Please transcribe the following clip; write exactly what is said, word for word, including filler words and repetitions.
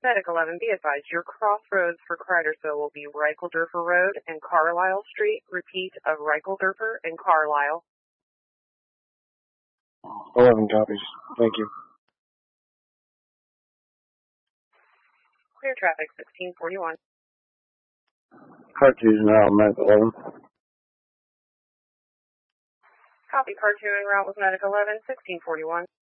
Medic eleven, be advised, your crossroads for Kreidersville will be Reichelderfer Road and Carlisle Street. Repeat, of Reichelderfer and Carlisle. eleven copies. Thank you. Clear traffic, sixteen forty-one. Car two is now Medic eleven. Copy, car two en route with Medic eleven, sixteen forty-one.